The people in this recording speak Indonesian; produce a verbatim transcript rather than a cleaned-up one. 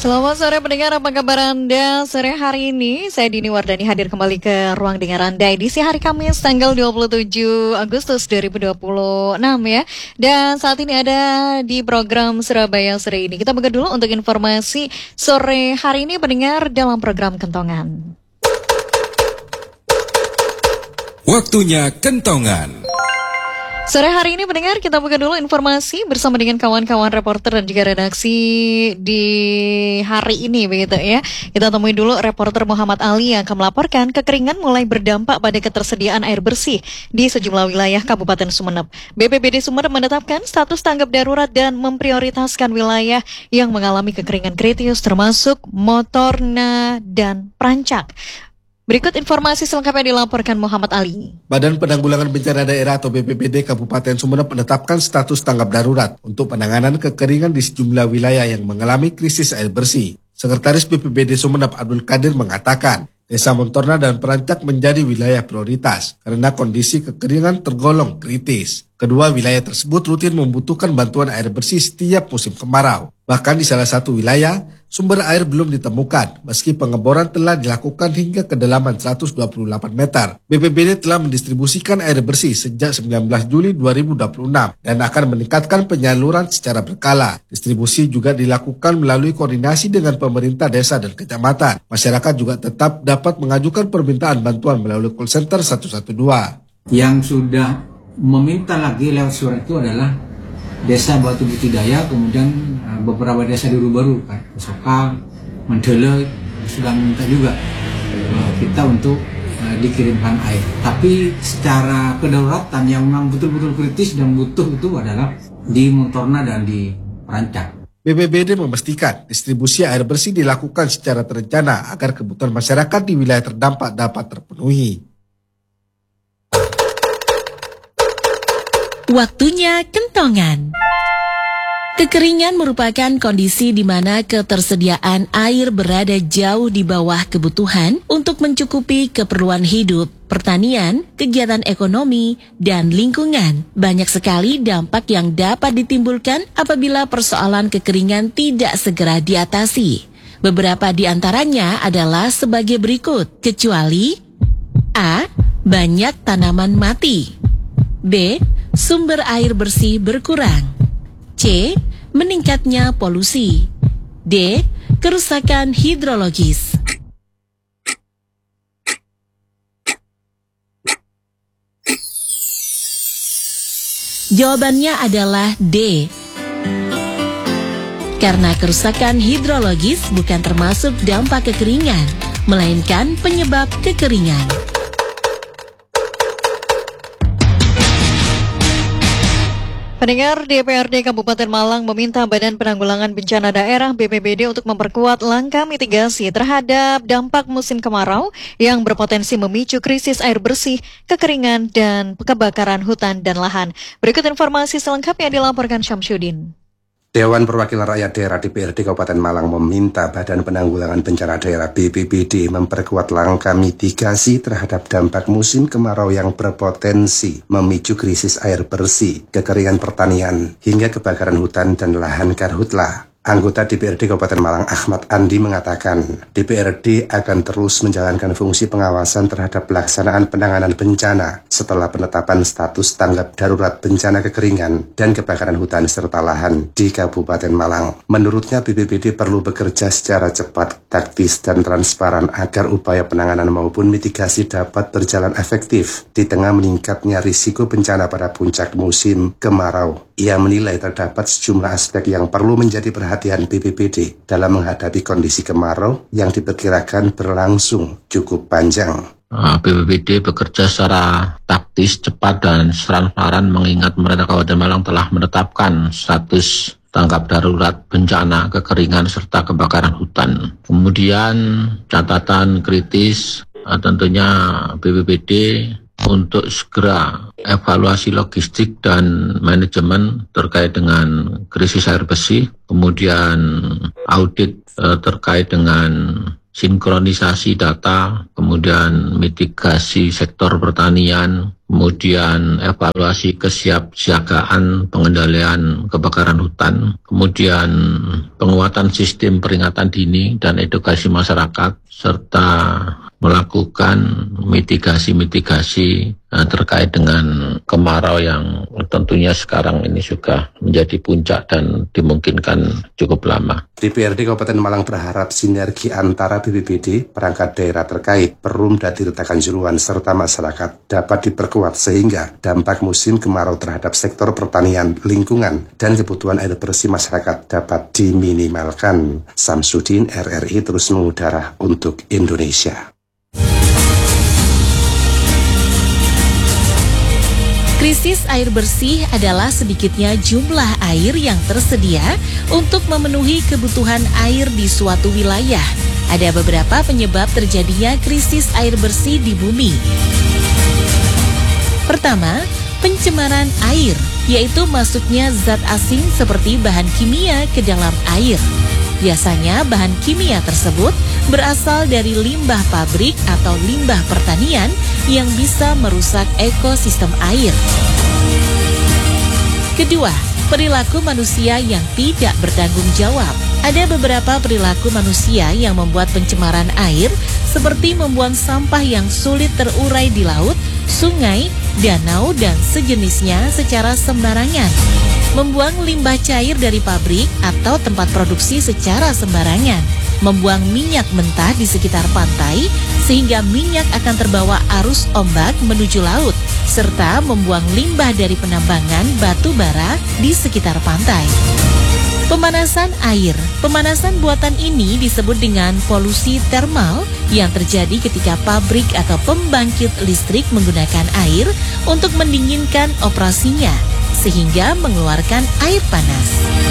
Selamat sore pendengar, apa kabar Anda? Sore hari ini saya Dini Wardani hadir kembali ke ruang dengar Anda edisi hari Kamis tanggal dua puluh tujuh Agustus dua ribu dua puluh enam ya. Dan saat ini ada di program Surabaya Sore ini. Kita buka dulu untuk informasi sore hari ini pendengar dalam program Kentongan. Waktunya Kentongan. Sore hari ini pendengar, kita buka dulu informasi bersama dengan kawan-kawan reporter dan juga redaksi di hari ini begitu ya. Kita temui dulu reporter Muhammad Ali yang akan melaporkan kekeringan mulai berdampak pada ketersediaan air bersih di sejumlah wilayah Kabupaten Sumeneb. B P B D Sumeneb menetapkan status tanggap darurat dan memprioritaskan wilayah yang mengalami kekeringan kritis termasuk Motorna dan Prancak. Berikut informasi selengkapnya dilaporkan Muhammad Ali. Badan Penanggulangan Bencana Daerah atau B P B D Kabupaten Sumeneb menetapkan status tanggap darurat untuk penanganan kekeringan di sejumlah wilayah yang mengalami krisis air bersih. Sekretaris B P B D Sumeneb Abdul Qadir mengatakan, Desa Motorna dan Prancak menjadi wilayah prioritas karena kondisi kekeringan tergolong kritis. Kedua wilayah tersebut rutin membutuhkan bantuan air bersih setiap musim kemarau. Bahkan di salah satu wilayah, sumber air belum ditemukan meski pengeboran telah dilakukan hingga kedalaman seratus dua puluh delapan meter. B P B D telah mendistribusikan air bersih sejak sembilan belas Juli dua ribu dua puluh enam dan akan meningkatkan penyaluran secara berkala. Distribusi juga dilakukan melalui koordinasi dengan pemerintah desa dan kecamatan. Masyarakat juga tetap dapat mengajukan permintaan bantuan melalui call center satu satu dua. Yang sudah meminta lagi lewat surat itu adalah Desa Batu Butidaya, kemudian uh, beberapa desa di Rubaru, kan, Soka, Mendele sudah minta juga uh, kita untuk uh, dikirimkan air. Tapi secara kedaulatan yang memang betul-betul kritis dan butuh itu adalah di Motorna dan di Prancak. B P B D memastikan distribusi air bersih dilakukan secara terencana agar kebutuhan masyarakat di wilayah terdampak dapat terpenuhi. Waktunya Kentongan. Kekeringan merupakan kondisi di mana ketersediaan air berada jauh di bawah kebutuhan untuk mencukupi keperluan hidup, pertanian, kegiatan ekonomi, dan lingkungan. Banyak sekali dampak yang dapat ditimbulkan apabila persoalan kekeringan tidak segera diatasi. Beberapa di antaranya adalah sebagai berikut, kecuali A. Banyak tanaman mati, B. Sumber air bersih berkurang, C. Meningkatnya polusi, D. Kerusakan hidrologis. Jawabannya adalah D. Karena kerusakan hidrologis bukan termasuk dampak kekeringan, melainkan penyebab kekeringan. Pendengar, D P R D Kabupaten Malang meminta Badan Penanggulangan Bencana Daerah B P B D untuk memperkuat langkah mitigasi terhadap dampak musim kemarau yang berpotensi memicu krisis air bersih, kekeringan, dan kebakaran hutan dan lahan. Berikut informasi selengkapnya dilaporkan Syamsuddin. Dewan Perwakilan Rakyat Daerah D P R D Kabupaten Malang meminta Badan Penanggulangan Bencana Daerah B P B D memperkuat langkah mitigasi terhadap dampak musim kemarau yang berpotensi memicu krisis air bersih, kekeringan pertanian, hingga kebakaran hutan dan lahan karhutla. Anggota D P R D Kabupaten Malang Ahmad Andi mengatakan, D P R D akan terus menjalankan fungsi pengawasan terhadap pelaksanaan penanganan bencana setelah penetapan status tanggap darurat bencana kekeringan dan kebakaran hutan serta lahan di Kabupaten Malang. Menurutnya B P B D perlu bekerja secara cepat, taktis, dan transparan agar upaya penanganan maupun mitigasi dapat berjalan efektif di tengah meningkatnya risiko bencana pada puncak musim kemarau. Ia menilai terdapat sejumlah aspek yang perlu menjadi perhatian B P B D dalam menghadapi kondisi kemarau yang diperkirakan berlangsung cukup panjang. B P B D bekerja secara taktis, cepat, dan transparan mengingat pemerintah Kabupaten Malang telah menetapkan status tanggap darurat bencana, kekeringan, serta kebakaran hutan. Kemudian catatan kritis tentunya B P B D untuk segera evaluasi logistik dan manajemen terkait dengan krisis air bersih, kemudian audit eh, terkait dengan sinkronisasi data, kemudian mitigasi sektor pertanian, kemudian evaluasi kesiapsiagaan pengendalian kebakaran hutan, kemudian penguatan sistem peringatan dini dan edukasi masyarakat, serta melakukan mitigasi-mitigasi uh, terkait dengan kemarau yang tentunya sekarang ini juga menjadi puncak dan dimungkinkan cukup lama. D P R D Kabupaten Malang berharap sinergi antara B P B D, perangkat daerah terkait, Perumda Tirta Kanjuruhan, serta masyarakat dapat diperkuat sehingga dampak musim kemarau terhadap sektor pertanian, lingkungan, dan kebutuhan air bersih masyarakat dapat diminimalkan. Samsudin, R R I terus mengudara untuk Indonesia. Krisis air bersih adalah sedikitnya jumlah air yang tersedia untuk memenuhi kebutuhan air di suatu wilayah. Ada beberapa penyebab terjadinya krisis air bersih di bumi. Pertama, pencemaran air, yaitu masuknya zat asing seperti bahan kimia ke dalam air. Biasanya bahan kimia tersebut berasal dari limbah pabrik atau limbah pertanian yang bisa merusak ekosistem air. Kedua, perilaku manusia yang tidak bertanggung jawab. Ada beberapa perilaku manusia yang membuat pencemaran air, seperti membuang sampah yang sulit terurai di laut, sungai, danau, dan sejenisnya secara sembarangan. Membuang limbah cair dari pabrik atau tempat produksi secara sembarangan. Membuang minyak mentah di sekitar pantai sehingga minyak akan terbawa arus ombak menuju laut, serta membuang limbah dari penambangan batu bara di sekitar pantai. Pemanasan air. Pemanasan buatan ini disebut dengan polusi termal yang terjadi ketika pabrik atau pembangkit listrik menggunakan air untuk mendinginkan operasinya, sehingga mengeluarkan air panas.